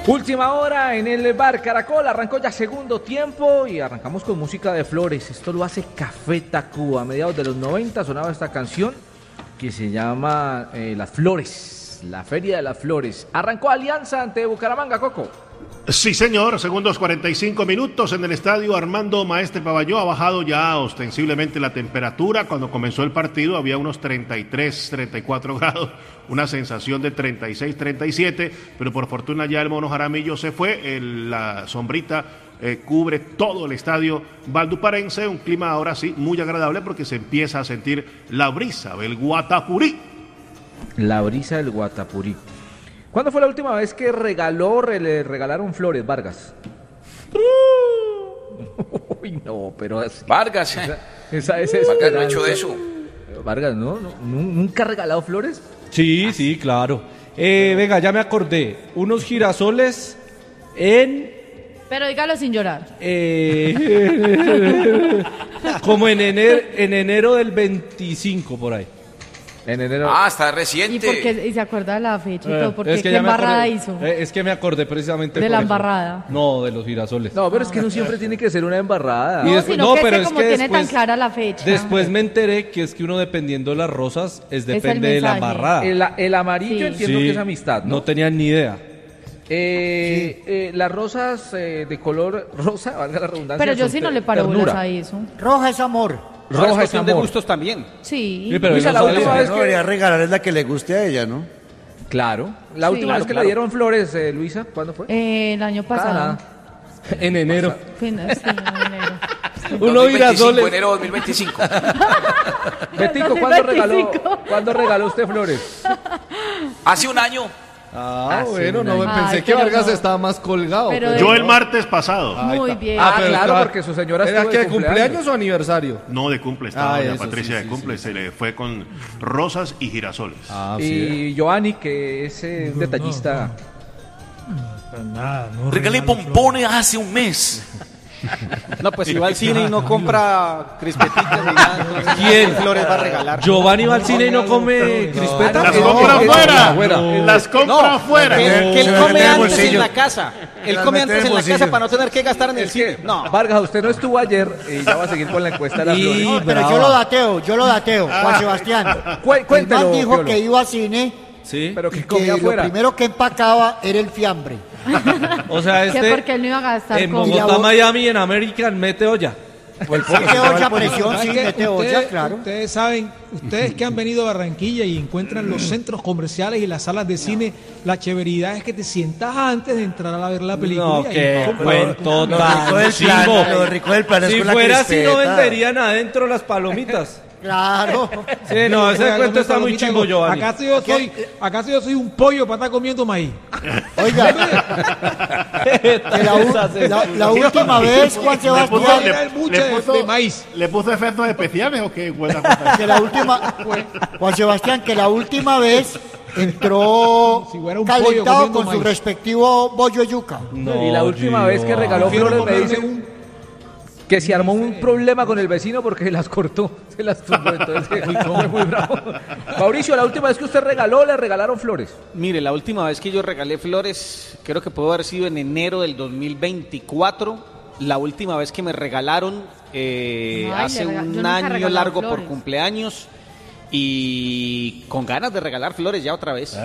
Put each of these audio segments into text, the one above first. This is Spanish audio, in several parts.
Última hora en el Bar Caracol, arrancó ya segundo tiempo y arrancamos con música de Flores. Esto lo hace Café Tacuba. A mediados de los 90 sonaba esta canción que se llama Las Flores, la Feria de las Flores. Arrancó Alianza ante Bucaramanga, Coco. Sí, señor, segundos 45 minutos en el estadio Armando Maestre Pavalló. Ha bajado ya ostensiblemente la temperatura. Cuando comenzó el partido había unos 33, 34 grados, una sensación de 36, 37, pero por fortuna ya el Mono Jaramillo se fue. La sombrita cubre todo el estadio valduparense, un clima ahora sí muy agradable porque se empieza a sentir la brisa del Guatapurí. La brisa del Guatapurí. ¿Cuándo fue la última vez que le regalaron flores, Vargas? Uy, no, pero así. Vargas, Vargas no ha hecho eso. Vargas, ¿nunca ha regalado flores? Sí, claro. Venga, ya me acordé. Unos girasoles en... Pero dígalo sin llorar. Como en enero del 25, por ahí. En enero. Está reciente. ¿Y se acuerda de la fecha y todo? Porque es que ¿qué embarrada hizo? Es que me acordé precisamente de por la eso. Embarrada. No, de los girasoles. No, pero es que no siempre tiene que ser una embarrada. No, sino que pero es es como que tiene después, tan clara la fecha. Después me enteré que es que uno dependiendo de las rosas depende de la embarrada. El amarillo entiendo que es amistad, ¿no? No tenía ni idea. Las rosas de color rosa, valga la redundancia. Pero yo sí no le paro bolas a eso. Roja es amor. Roja es de gustos también. Sí. Pero Luisa, la última vez no debería regalar es la que le guste a ella, ¿no? Claro. La última vez que le dieron flores, Luisa, ¿cuándo fue? El año pasado. En enero. Sí, en enero. Uno girasoles. Enero 2025. Betico, ¿cuándo regaló usted flores? Hace un año. Bueno, no, pensé Ay, que pero Vargas no. estaba más colgado. Pero Yo el martes pasado. Muy bien. pero claro, estaba- porque su señora ¿Era estuvo que de de cumpleaños o aniversario? No, de cumple estaba doña eso Patricia sí, de cumple, sí. se le fue con rosas y girasoles. Y Giovanni, que es un detallista. Regalé pompones hace un mes. No, pues si va al cine y no compra crispetitas ni nada, entonces, ¿Quién? flores va a regalar? Giovanni va al cine y no come crispetas. Las compra afuera. Las compra afuera. Que él Se va a come meter en el antes en bolsillo. la casa. Él va a come meter antes en en la bolsillo. casa para no tener que gastar en el cine. No. Vargas, usted no estuvo ayer y ya va a seguir con la encuesta de las flores. No, pero yo lo dateo, Juan Sebastián. Cuéntelo, El man dijo Piolo. que iba a cine Sí. Pero que y comía que lo afuera. primero que empacaba era el fiambre. O sea, Que porque él no iba a gastar en con... Bogotá, Miami, en American, mete olla. Mete olla a presión, sí, mete olla, claro. Ustedes saben, ustedes que han venido a Barranquilla y encuentran los centros comerciales y las salas de cine, la chéveridad es que te sientas antes de entrar a ver la película. No, qué cuento Lo tan rico del plan, chimbo. lo rico del plan es Si con la fuera así, no crispeta. venderían adentro las palomitas. Claro. Sí, no, ese cuento está muy chimbo, Giovanni. ¿Acaso yo soy un pollo para estar comiendo maíz? Oiga, que la última vez, Juan Sebastián, Era el buche de maíz. ¿Le puso efectos especiales o qué? que la última, Juan Sebastián, que la última vez entró Si fuera un pollo calentado comiendo con su maíz. respectivo bollo de yuca. Y la última vez que regaló Prefiero flores me comerme dicen que se armó un problema con el vecino porque se las cortó, se las tumbó, entonces fue muy bravo. Mauricio, la última vez que usted regaló, le regalaron flores. Mire, la última vez que yo regalé flores, creo que pudo haber sido en enero del 2024. La última vez que me regalaron hace yo un nunca he año regalado largo por flores. cumpleaños. Y con ganas de regalar flores ya otra vez.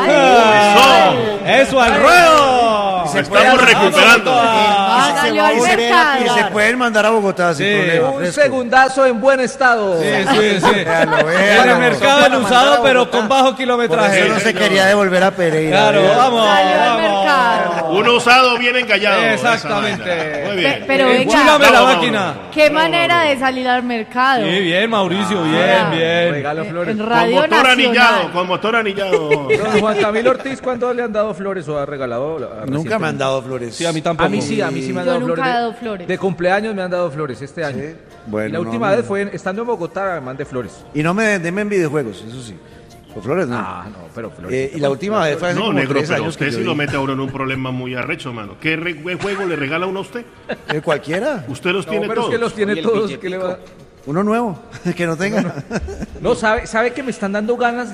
¡Eso al ruedo! Estamos recuperando. Ah, se Salió va a al volver mercado. y se pueden mandar a Bogotá sin problema. Un fresco. segundazo en buen estado. Sí. Véalo, En véalo. el mercado del usado, pero con bajo kilometraje. Por eso no se quería devolver a Pereira. Claro, véalo. vamos. Salió al mercado. Un usado bien engallado. Exactamente. esa vaina. Muy bien. Pero venga, Enchúlame la Bravo, máquina. qué manera de salir al mercado. Sí, bien, Mauricio, Ah, bien. Regalo flores. En Con Radio motor anillado, Nacional. con motor anillado. Don Juan Camilo Ortiz, ¿cuándo le han dado flores o ha regalado? Nunca me han dado flores. Sí, a mí tampoco. A mí sí me han Yo dado nunca flores. he dado flores. De cumpleaños me han dado flores este año. Bueno, y la última vez fue estando en Bogotá, me mandé flores. Y no me denme videojuegos, eso sí. Con flores no. No, pero flores. Y la última vez fue hace No, como negro, 3 pero años usted que yo sí lo vi. mete a uno en un problema muy arrecho, mano. ¿Qué juego le regala uno a usted? Cualquiera. Usted los No, tiene pero todos. es que los tiene Y el todos. ¿Qué le va? Uno nuevo, que no tenga. No, sabe que me están dando ganas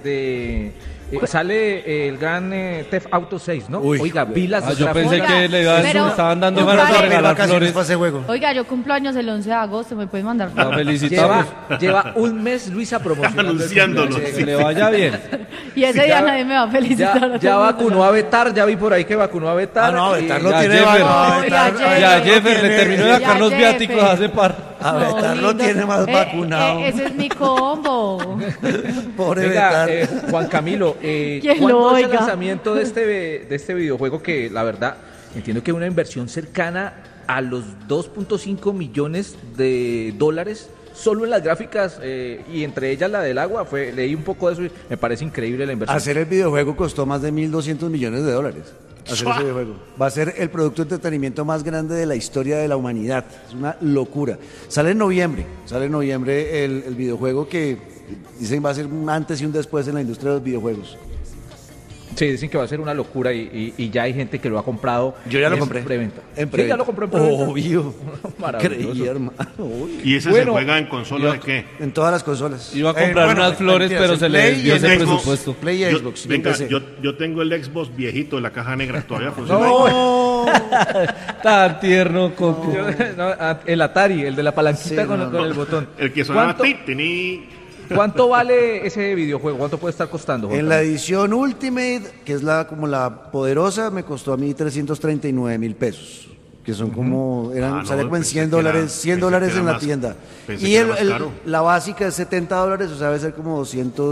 sale el gran Theft Auto 6, ¿no? Uy. Oiga, vi las Yo gráficas. pensé que le iba a decir, pero- me estaban dando no ganas de vale. regalar Vacaciones flores. para ese juego. Oiga, yo cumplo años el 11 de agosto, ¿me pueden mandar La flores? felicitamos. Lleva un mes Luisa promocionando. Anunciándolo. Que le vaya bien. Y ese día nadie me va a felicitar. Ya vacunó a Betar, ya vi por ahí que vacunó a Betar. Ah, no, y- Betar lo ya tiene. Jeffer. No, ya Jeffer. Ya Jeffer le terminó de Ya sacar los Jeffer. viáticos hace par. A Betar lo lindo. tiene más vacunado. Ese es mi combo. Pobre Venga, Betar. Juan Camilo, ¿Quién ¿cuándo lo es el oiga? lanzamiento de este videojuego que la verdad entiendo que es una inversión cercana a los 2.5 millones de dólares solo en las gráficas y entre ellas la del agua? Leí un poco de eso y me parece increíble la inversión. Hacer el videojuego costó más de $1.200 millones. Hacer ese videojuego. Va a ser el producto de entretenimiento más grande de la historia de la humanidad. Es una locura. Sale en noviembre el videojuego que dicen va a ser un antes y un después en la industria de los videojuegos. Sí, dicen que va a ser una locura y ya hay gente que lo ha comprado. Yo ya lo en compré. preventa. En Sí, ya lo compró en preventa. Obvio. Maravilloso. Creí, hermano. Uy. ¿Y ese Bueno, se juega en consola de qué? En todas las consolas. Iba a comprar unas flores, mentiras, pero en se le Play desvió y ese en Xbox. presupuesto. Play y Yo, Xbox. venga, PC. yo tengo el Xbox viejito de la caja negra, todavía funciona. No. Tan tierno, Coco. El Atari, el de la palanquita Sí, con, no, con el botón. El que sonaba ¿Cuánto, tini. ¿Cuánto vale ese videojuego? ¿Cuánto puede estar costando, Juan En la Camilo? edición Ultimate, que es como la poderosa, me costó a mí 339,000 pesos. Que son como, Ah, no, salía como en pensé $100, que era- $100 pensé que era en la más- tienda. pensé Y que era más caro. la básica es $70, o sea, debe ser como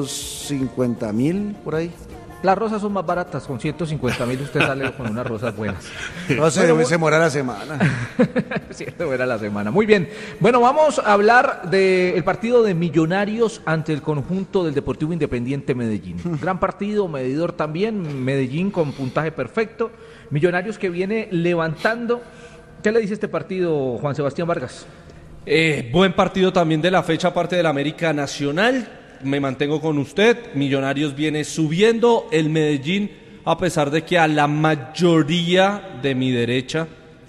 250,000 por ahí. Las rosas son más baratas, con 150.000 usted sale con unas rosas buenas. No sé, se muera la semana. Sí, esto era la semana. Muy bien. Bueno, vamos a hablar del partido de Millonarios ante el conjunto del Deportivo Independiente Medellín. Gran partido, medidor también. Medellín con puntaje perfecto. Millonarios que viene levantando. ¿Qué le dice este partido, Juan Sebastián Vargas? Buen partido también de la fecha, aparte del América Nacional. Me mantengo con usted. Millonarios viene subiendo. El Medellín, a pesar de que a la mayoría de mi derecha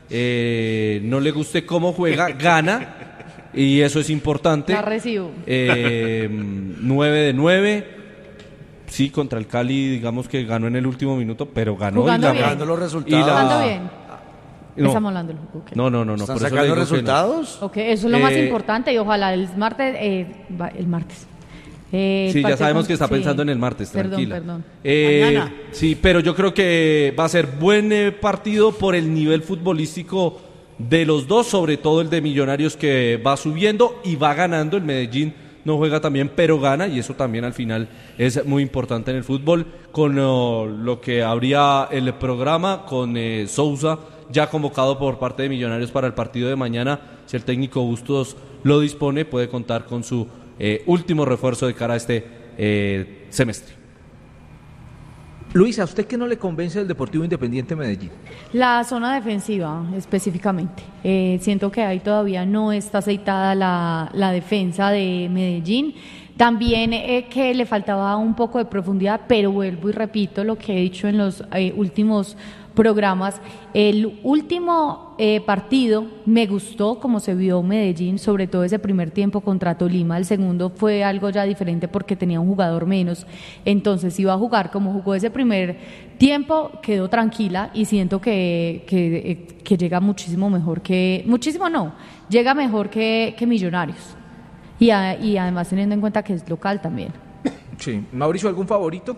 no le guste cómo juega, gana. Y eso es importante. La recibo. 9 de 9. Sí, contra el Cali, digamos que ganó en el último minuto, pero ganó. Jugando bien. Dando los resultados. Jugando bien. No. Estamos hablando del juego. No. ¿Están por eso le sacando digo que no. resultados? Ok, eso es lo más Eh, importante y ojalá el martes. El martes. Sí, ya sabemos que está pensando en el martes, tranquila. Perdón. Mañana. Sí, pero yo creo que va a ser buen partido por el nivel futbolístico de los dos, sobre todo el de Millonarios que va subiendo y va ganando. El Medellín no juega también, pero gana, y eso también al final es muy importante en el fútbol. Con lo que habría el programa, con Sousa ya convocado por parte de Millonarios para el partido de mañana, si el técnico Bustos lo dispone, puede contar con su último refuerzo de cara a este semestre. Luis, ¿a usted qué no le convence del Deportivo Independiente Medellín? La zona defensiva específicamente. Siento que ahí todavía no está aceitada la defensa de Medellín. También que le faltaba un poco de profundidad, pero vuelvo y repito lo que he dicho en los últimos programas. El último partido me gustó como se vio Medellín, sobre todo ese primer tiempo contra Tolima. El segundo fue algo ya diferente porque tenía un jugador menos. Entonces iba a jugar como jugó ese primer tiempo, quedó tranquila y siento que llega muchísimo mejor que... Muchísimo no, llega mejor que Millonarios. Y además teniendo en cuenta que es local también. Sí. Mauricio, ¿algún favorito?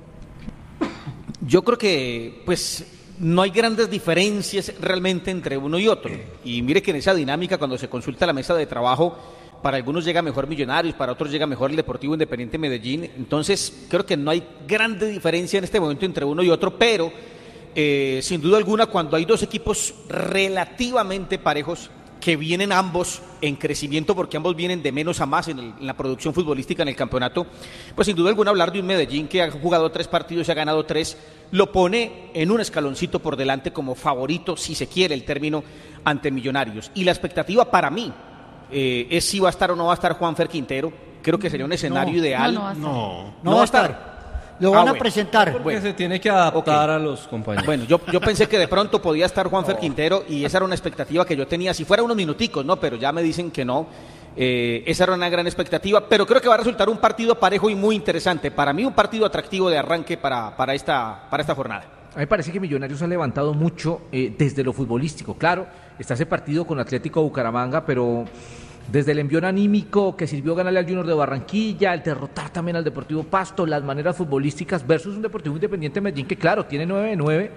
Yo creo que, pues, no hay grandes diferencias realmente entre uno y otro. Y mire que en esa dinámica, cuando se consulta la mesa de trabajo, para algunos llega mejor Millonarios, para otros llega mejor el Deportivo Independiente Medellín. Entonces, creo que no hay grande diferencia en este momento entre uno y otro, pero sin duda alguna, cuando hay dos equipos relativamente parejos, que vienen ambos en crecimiento porque ambos vienen de menos a más en la producción futbolística en el campeonato, pues sin duda alguna hablar de un Medellín que ha jugado 3 partidos y ha ganado 3, lo pone en un escaloncito por delante como favorito, si se quiere el término, ante Millonarios. Y la expectativa para mí es si va a estar o no va a estar Juanfer Quintero. Creo que sería un escenario ideal. No va a estar. No va a estar. Lo van a presentar. Porque Bueno. se tiene que adaptar Ok. a los compañeros. Bueno, yo pensé que de pronto podía estar Juanfer Quintero y esa era una expectativa que yo tenía, si fuera unos minuticos, ¿no? Pero ya me dicen que no. Esa era una gran expectativa, pero creo que va a resultar un partido parejo y muy interesante. Para mí un partido atractivo de arranque para esta jornada. A mí me parece que Millonarios ha levantado mucho desde lo futbolístico. Claro, está ese partido con Atlético Bucaramanga, pero desde el envión anímico que sirvió ganarle al Junior de Barranquilla, el derrotar también al Deportivo Pasto, las maneras futbolísticas versus un Deportivo Independiente Medellín que claro, tiene 9-9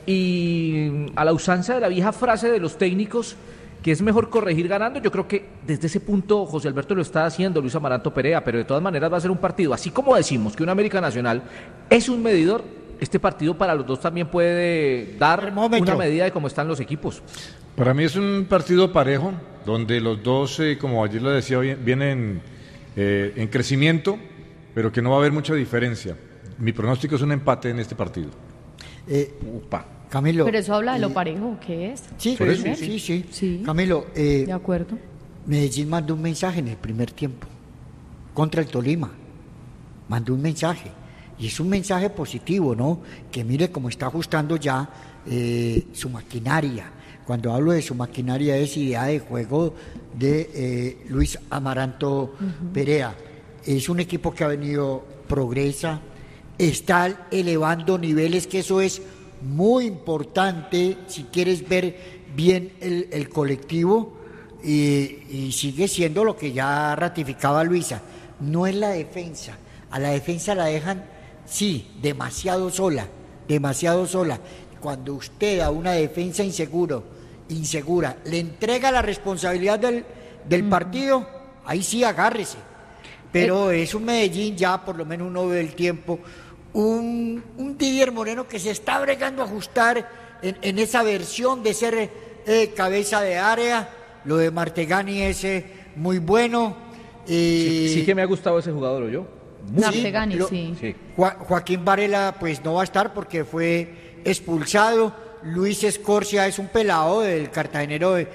y a la usanza de la vieja frase de los técnicos que es mejor corregir ganando, yo creo que desde ese punto José Alberto lo está haciendo, Luis Amaranto Perea, pero de todas maneras va a ser un partido, así como decimos que un América Nacional es un medidor, este partido para los dos también puede dar una medida de cómo están los equipos. Para mí es un partido parejo, donde los dos, como ayer lo decía, vienen en crecimiento, pero que no va a haber mucha diferencia. Mi pronóstico es un empate en este partido. Camilo. Pero eso habla de lo parejo que es. Sí, sí. Camilo, de acuerdo. Medellín mandó un mensaje en el primer tiempo contra el Tolima. Mandó un mensaje. Y es un mensaje positivo, ¿no? Que mire cómo está ajustando ya su maquinaria. Cuando hablo de su maquinaria es idea de juego de Luis Amaranto Perea. Es un equipo que ha venido, progresa, está elevando niveles, que eso es muy importante si quieres ver bien el colectivo y sigue siendo lo que ya ratificaba Luisa. No es la defensa. A la defensa la dejan, sí, demasiado sola. Cuando usted a una defensa insegura, le entrega la responsabilidad del partido, ahí sí agárrese. Pero es un Medellín, ya por lo menos uno ve el tiempo, un Didier Moreno que se está bregando a ajustar en esa versión de ser cabeza de área. Lo de Martegani es muy bueno. Sí que me ha gustado ese jugador, yo. Martegani, sí. Joaquín Varela pues no va a estar porque fue expulsado. Luis Escorcia es un pelado del cartagenero de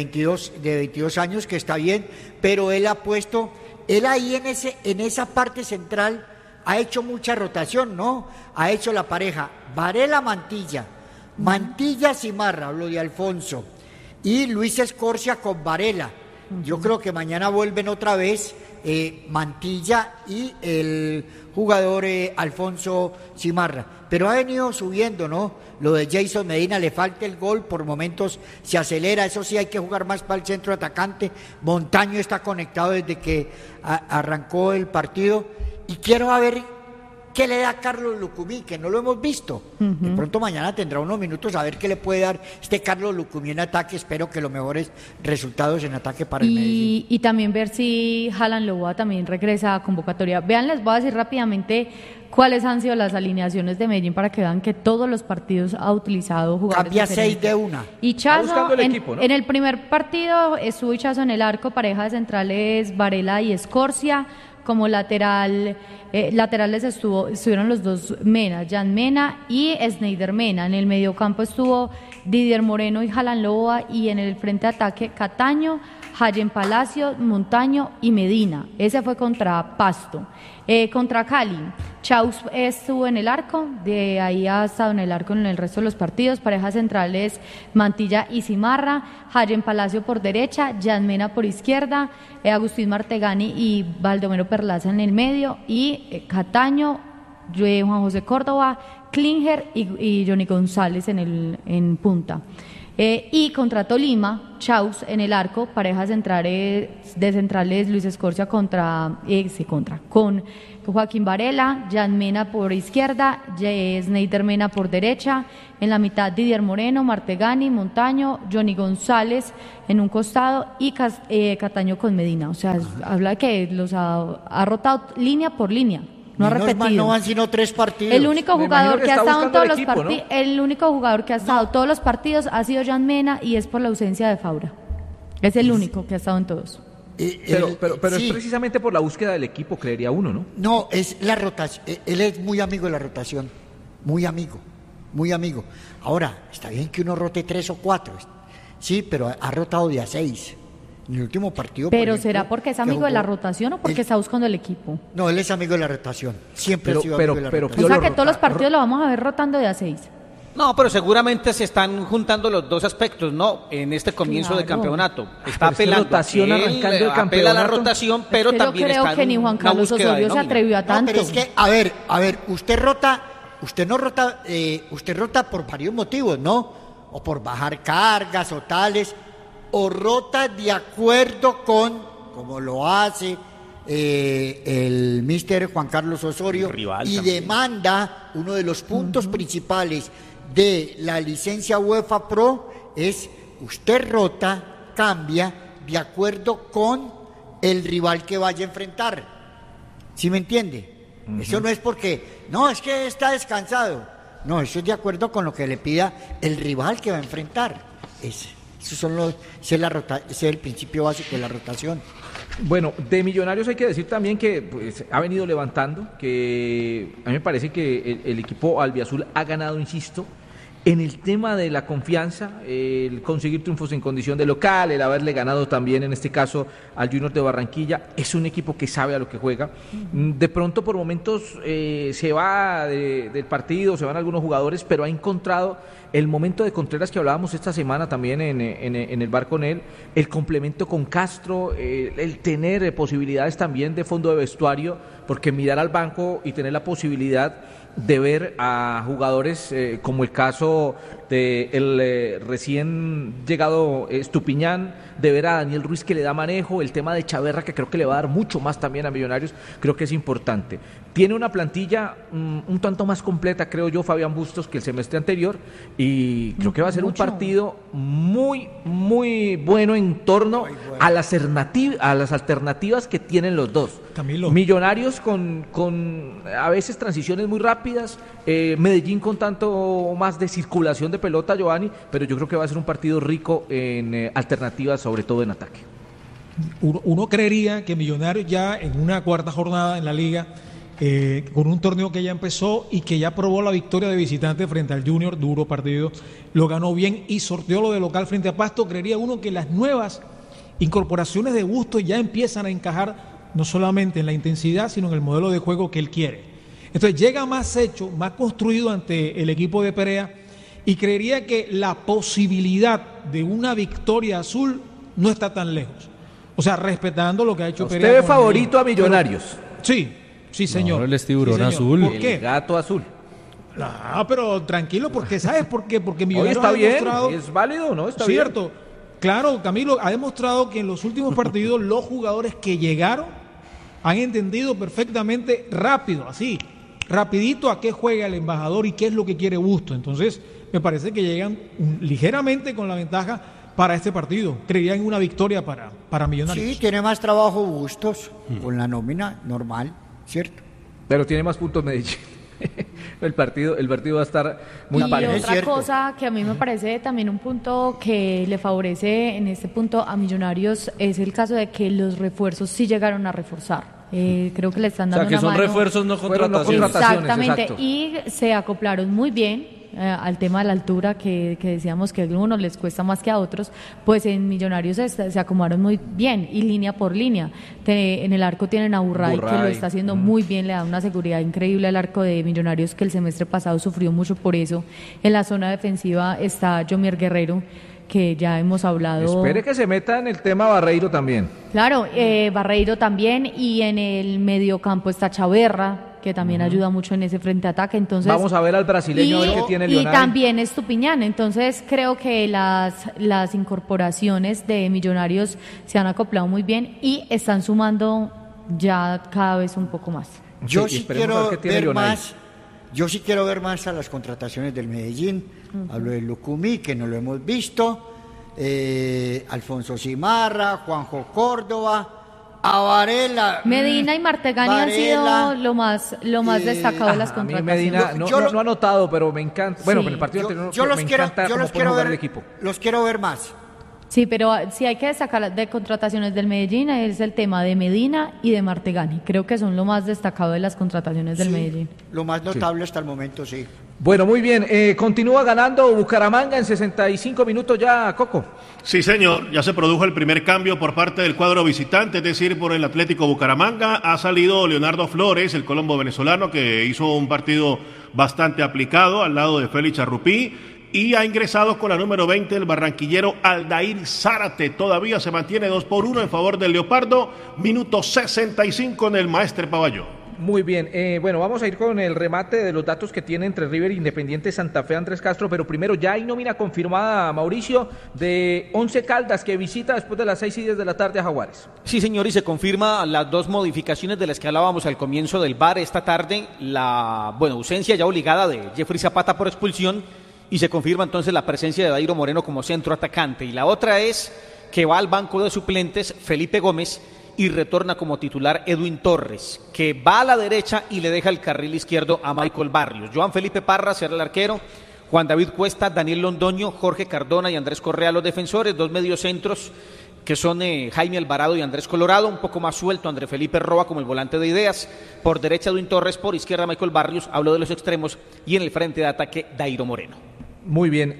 22 años que está bien, pero él ha puesto, él ahí en esa parte central ha hecho mucha rotación, ¿no? Ha hecho la pareja Varela Mantilla, Mantilla Cimarra, hablo de Alfonso, y Luis Escorcia con Varela. Yo creo que mañana vuelven otra vez Mantilla y el jugador Alfonso Cimarra, pero ha venido subiendo, ¿no? Lo de Jason Medina, le falta el gol, por momentos se acelera, eso sí hay que jugar más para el centro atacante. Montaño está conectado desde que arrancó el partido y quiero ver qué le da Carlos Lucumí, que no lo hemos visto. De pronto mañana tendrá unos minutos a ver qué le puede dar este Carlos Lucumí en ataque. Espero que los mejores resultados en ataque para el Medellín. Y también ver si Haaland Loboa también regresa a convocatoria. Vean, les voy a decir rápidamente cuáles han sido las alineaciones de Medellín para que vean que todos los partidos ha utilizado jugadores Cambia diferentes. 6 de una. Hichazo, equipo, ¿no? en el primer partido estuvo Hichazo en el arco, pareja de centrales Varela y Escorcia. Como laterales estuvieron los dos Mena, Jan Mena y Sneider Mena. En el mediocampo estuvo Didier Moreno y Haaland Loboa, y en el frente de ataque Cataño, Jayen Palacio, Montaño y Medina. Ese fue contra Pasto. Contra Cali, Chaus estuvo en el arco, de ahí ha estado en el arco en el resto de los partidos. Parejas centrales Mantilla y Cimarra, Jayen Palacio por derecha, Jan Mena por izquierda, Agustín Martegani y Baldomero Perlaza en el medio, y Cataño, Juan José Córdoba, Klinger y Johnny González en punta. Y contra Tolima, Chaus en el arco, parejas centrales Luis Escorcia con Joaquín Varela, Jan Mena por izquierda, Sneider Mena por derecha, en la mitad Didier Moreno, Martegani, Montaño, Johnny González en un costado y Cataño con Medina. O sea, habla de que los ha rotado línea por línea. No ha repetido. No van sino 3 partidos. El único jugador que ha estado en todos los partidos, el único jugador que ha estado todos los partidos ha sido Jan Mena, y es por la ausencia de Faura. Es el único que ha estado en todos. Pero sí, es precisamente por la búsqueda del equipo, creería uno, ¿no? No, es la rotación. Él es muy amigo de la rotación. Muy amigo. Ahora, está bien que uno rote 3 o 4. Sí, pero ha rotado de a 6. En el último partido. Pero ¿será porque es amigo de la rotación o porque está buscando el equipo? No, él es amigo de la rotación. Siempre ha sido amigo de la rotación. O sea que todos los partidos lo vamos a ver rotando de a 6. No, pero seguramente se están juntando los dos aspectos, ¿no? En este comienzo de campeonato. Está apelando rotación arrancando el campeonato. Apela a la rotación, pero también yo creo está que ni Juan Carlos Osorio se atrevió a tanto. Pero es que, a ver, usted rota por varios motivos, ¿no? O por bajar cargas o tales, o rota de acuerdo con, como lo hace el mister Juan Carlos Osorio, y también demanda uno de los puntos principales de la licencia UEFA Pro es usted rota, cambia de acuerdo con el rival que vaya a enfrentar. ¿Sí me entiende? Eso no es porque, no, es que está descansado. No, eso es de acuerdo con lo que le pida el rival que va a enfrentar. Ese es el principio básico de la rotación. Bueno, de Millonarios hay que decir también que pues, ha venido levantando, que a mí me parece que el equipo albiazul ha ganado, insisto, en el tema de la confianza, el conseguir triunfos en condición de local, el haberle ganado también en este caso al Junior de Barranquilla. Es un equipo que sabe a lo que juega. De pronto por momentos se va del partido, se van algunos jugadores, pero ha encontrado el momento de Contreras que hablábamos esta semana también en el bar con él, el complemento con Castro, el tener posibilidades también de fondo de vestuario, porque mirar al banco y tener la posibilidad de ver a jugadores como el caso de el recién llegado Estupiñán, de ver a Daniel Ruiz que le da manejo, el tema de Chaverra que creo que le va a dar mucho más también a Millonarios, creo que es importante. Tiene una plantilla un tanto más completa, creo yo, Fabián Bustos, que el semestre anterior, y creo que va a ser un partido muy, muy bueno en torno a las alternativas que tienen los dos. Camilo. Millonarios con a veces transiciones muy rápidas, Medellín con tanto más de circulación de pelota, Giovanni, pero yo creo que va a ser un partido rico en alternativas, sobre todo en ataque. Uno creería que Millonarios ya en una cuarta jornada en la liga, con un torneo que ya empezó y que ya probó la victoria de visitante frente al Junior, duro partido, lo ganó bien y sorteó lo de local frente a Pasto, creería uno que las nuevas incorporaciones de Bustos ya empiezan a encajar no solamente en la intensidad, sino en el modelo de juego que él quiere. Entonces llega más hecho, más construido ante el equipo de Perea, y creería que la posibilidad de una victoria azul no está tan lejos. O sea, respetando lo que ha hecho Perea. ¿Usted es favorito a Millonarios? Sí, señor. No, él es tiburón sí, azul. ¿Por qué? El gato azul. No, pero tranquilo, porque ¿sabes por qué? Porque Millonarios Hoy está ha bien, demostrado, es válido, ¿no? Está cierto. bien. Claro, Camilo, ha demostrado que en los últimos partidos los jugadores que llegaron han entendido perfectamente rápido, así, rapidito a qué juega el embajador y qué es lo que quiere Bustos. Entonces, me parece que llegan ligeramente con la ventaja para este partido. Creía en una victoria para Millonarios. Sí, tiene más trabajo Bustos con la nómina normal, ¿cierto? Pero tiene más puntos Medellín. El partido va a estar muy parejo. Y otra cosa que a mí me parece también un punto que le favorece en este punto a Millonarios es el caso de que los refuerzos sí llegaron a reforzar. Creo que le están dando O sea, que una son mano. refuerzos, no contrataciones. Exactamente, Exacto. y se acoplaron muy bien al tema de la altura que decíamos que a algunos les cuesta más que a otros, pues en Millonarios se acomodaron muy bien y línea por línea. En el arco tienen a Burray, que lo está haciendo muy bien, le da una seguridad increíble al arco de Millonarios, que el semestre pasado sufrió mucho por eso. En la zona defensiva está Yomier Guerrero, que ya hemos hablado. Espere que se meta en el tema Barreiro también. Claro, Barreiro también, y en el mediocampo está Chaverra, que también ayuda mucho en ese frente ataque. Entonces vamos a ver al brasileño a ver qué tiene Lionel. Y también Estupiñán. Entonces creo que las incorporaciones de Millonarios se han acoplado muy bien y están sumando ya cada vez un poco más. Yo sí quiero ver más a las contrataciones del Medellín. Hablo de Lucumí, que no lo hemos visto, Alfonso Cimarra, Juanjo Córdoba, a Varela. Medina y Martegani han sido lo más destacado de las A mí contrataciones. Medina no ha anotado, pero me encanta. Bueno, en el partido anterior me encanta cómo puede jugar el equipo. Los quiero ver más. Sí, pero sí hay que destacar de contrataciones del Medellín, es el tema de Medina y de Martegani. Creo que son lo más destacado de las contrataciones del Medellín. Lo más notable hasta el momento, sí. Bueno, muy bien. Continúa ganando Bucaramanga en 65 minutos ya, Coco. Sí, señor. Ya se produjo el primer cambio por parte del cuadro visitante, es decir, por el Atlético Bucaramanga. Ha salido Leonardo Flores, el colombo venezolano, que hizo un partido bastante aplicado al lado de Félix Charrupí. Y ha ingresado con la número 20 el barranquillero Aldair Zárate. Todavía se mantiene 2-1 en favor del Leopardo. Minuto 65 en el Maestre Pavalló. Muy bien, bueno, vamos a ir con el remate de los datos que tiene entre River e Independiente Santa Fe Andrés Castro, pero primero ya hay nómina confirmada, Mauricio, de 11 Caldas que visita después de las 6:10 de la tarde a Jaguares. Sí, señor, y se confirma las dos modificaciones de las que hablábamos al comienzo del VAR esta tarde, la ausencia ya obligada de Jeffrey Zapata por expulsión, y se confirma entonces la presencia de Dairo Moreno como centro atacante, y la otra es que va al banco de suplentes Felipe Gómez y retorna como titular Edwin Torres, que va a la derecha y le deja el carril izquierdo a Michael Barrios. Joan Felipe Parra será el arquero, Juan David Cuesta, Daniel Londoño, Jorge Cardona y Andrés Correa los defensores, dos mediocentros que son Jaime Alvarado y Andrés Colorado, un poco más suelto André Felipe Roa como el volante de ideas, por derecha Edwin Torres, por izquierda Michael Barrios, hablo de los extremos, y en el frente de ataque Dairo Moreno. Muy bien,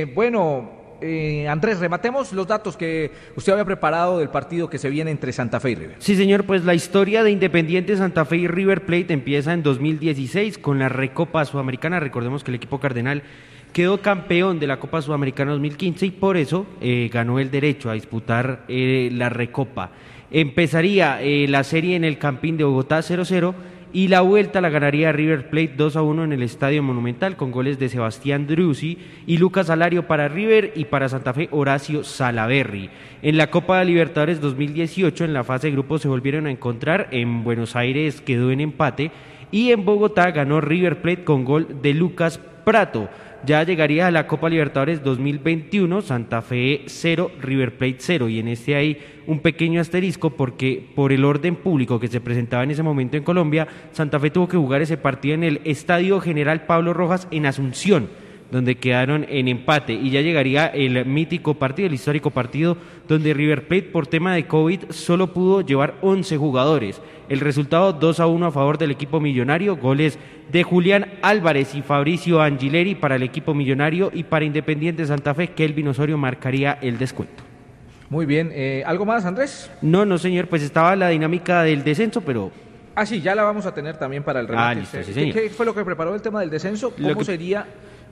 Andrés, rematemos los datos que usted había preparado del partido que se viene entre Santa Fe y River. Sí, señor, pues la historia de Independiente Santa Fe y River Plate empieza en 2016 con la Recopa Sudamericana. Recordemos que el equipo cardenal quedó campeón de la Copa Sudamericana 2015 y por eso ganó el derecho a disputar la Recopa. Empezaría la serie en el Campín de Bogotá 0-0 y la vuelta la ganaría River Plate 2-1 en el Estadio Monumental con goles de Sebastián Driussi y Lucas Alario para River y para Santa Fe Horacio Salaverry. En la Copa Libertadores 2018 en la fase de grupos se volvieron a encontrar, en Buenos Aires quedó en empate y en Bogotá ganó River Plate con gol de Lucas Prato. Ya llegaría a la Copa Libertadores 2021, Santa Fe 0, River Plate 0, y en este hay un pequeño asterisco porque por el orden público que se presentaba en ese momento en Colombia, Santa Fe tuvo que jugar ese partido en el Estadio General Pablo Rojas en Asunción, donde quedaron en empate, y ya llegaría el mítico partido, el histórico partido, donde River Plate por tema de COVID solo pudo llevar 11 jugadores. El resultado 2-1 a favor del equipo millonario, goles de Julián Álvarez y Fabricio Angileri para el equipo millonario, y para Independiente Santa Fe, Kelvin Osorio marcaría el descuento. Muy bien, ¿algo más, Andrés? No, señor, pues estaba la dinámica del descenso, pero... Ah, sí, ya la vamos a tener también para el remate. Listo, sí, señor. ¿Qué fue lo que preparó el tema del descenso? ¿Cómo sería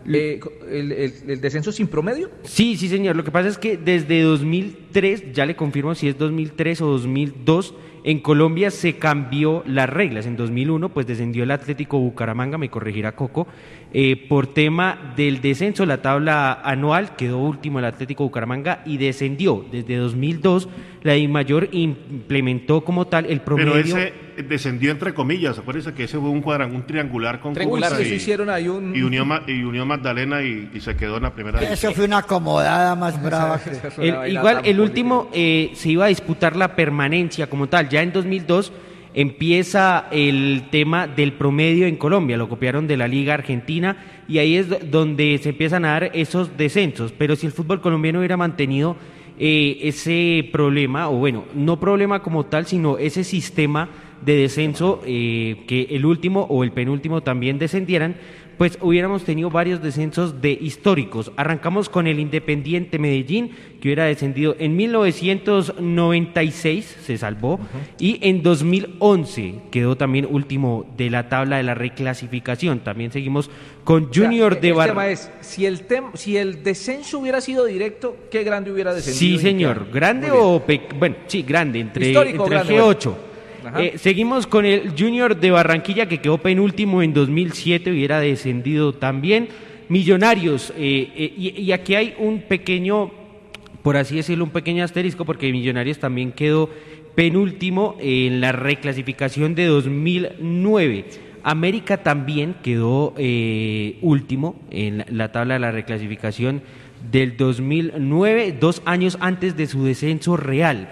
el descenso sin promedio? Sí, señor. Lo que pasa es que desde 2003, ya le confirmo si es 2003 o 2002, en Colombia se cambió las reglas. En 2001, pues descendió el Atlético Bucaramanga, me corregirá Coco, por tema del descenso. La tabla anual quedó último el Atlético Bucaramanga y descendió. Desde 2002, la DIMAYOR implementó como tal el promedio. Pero ese descendió entre comillas, acuérdense que ese fue un triangular con Triangular, eso hicieron ahí y Unión Magdalena y se quedó en la primera división. Eso fue una acomodada más brava. Igual el último se iba a disputar la permanencia como tal. Ya en 2002 empieza el tema del promedio en Colombia, lo copiaron de la Liga Argentina y ahí es donde se empiezan a dar esos descensos. Pero si el fútbol colombiano hubiera mantenido ese problema, o bueno, no problema como tal, sino ese sistema de descenso, que el último o el penúltimo también descendieran, pues hubiéramos tenido varios descensos de históricos. Arrancamos con el Independiente Medellín, que hubiera descendido en 1996, se salvó, y en 2011 quedó también último de la tabla de la reclasificación. También seguimos con Junior de Barranquilla. El tema es, si el descenso hubiera sido directo, ¿qué grande hubiera descendido? Sí, señor, grande bueno, sí, grande, entre grande, G8. Bueno. Seguimos con el Junior de Barranquilla, que quedó penúltimo en 2007, hubiera descendido también. Millonarios, y aquí hay un pequeño, por así decirlo, un pequeño asterisco, porque Millonarios también quedó penúltimo en la reclasificación de 2009. América también quedó último en la tabla de la reclasificación del 2009, 2 años antes de su descenso real.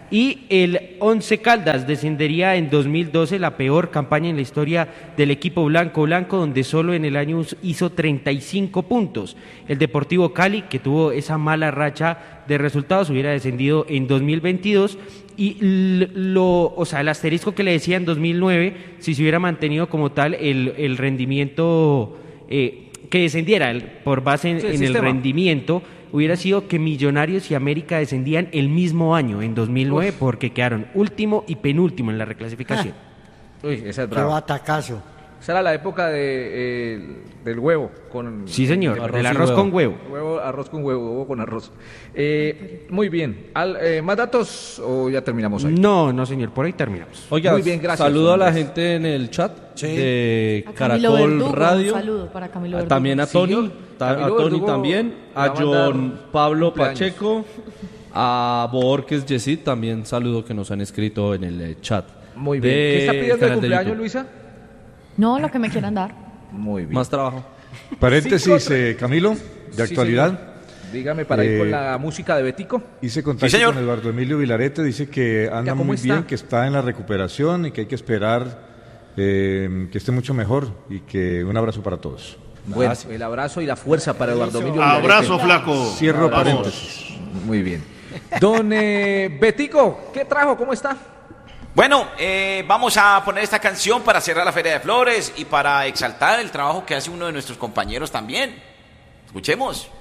Y el Once Caldas descendería en 2012, la peor campaña en la historia del equipo blanco, donde solo en el año hizo 35 puntos. El Deportivo Cali, que tuvo esa mala racha de resultados, hubiera descendido en 2022. Y el asterisco que le decía en 2009, si se hubiera mantenido como tal el rendimiento, que descendiera por base en el rendimiento, hubiera sido que Millonarios y América descendían el mismo año, en 2009, porque quedaron último y penúltimo en la reclasificación. Uy, esa es Qué brava. batacazo. Esa era la época del huevo. Sí, señor, del arroz con huevo. Arroz con huevo con arroz. Muy bien. ¿Más datos o ya terminamos ahí? No, señor, por ahí terminamos. Oiga, Muy bien, gracias, saludo a la Andrés. gente en el chat de A Camilo Caracol Verdugo, Radio. un saludo para Camilo Verdugo. También a Tony, Sí, a Camilo Tony Verdugo también, le a va a mandar John Pablo cumpleaños. Pacheco, a Borges Yesid, también saludo que nos han escrito en el chat. Muy bien. ¿Qué está pidiendo de canal de cumpleaños, YouTube. Luisa? No, lo que me quieran dar. Muy bien. Más trabajo. Paréntesis, Camilo, de Sí, actualidad. señor. Dígame para ir con la música de Betico. Hice contacto Sí, señor. con Eduardo Emilio Vilarete, dice que anda ¿cómo muy está? bien, que está en la recuperación y que hay que esperar que esté mucho mejor y que un abrazo para todos. Bueno, el abrazo y la fuerza para Eduardo Emilio Abrazo, Vilarete. flaco. Cierro Vamos. paréntesis. Muy bien. Don Betico, ¿qué trajo? ¿Cómo está? Bueno, vamos a poner esta canción para cerrar la Feria de Flores y para exaltar el trabajo que hace uno de nuestros compañeros también. Escuchemos.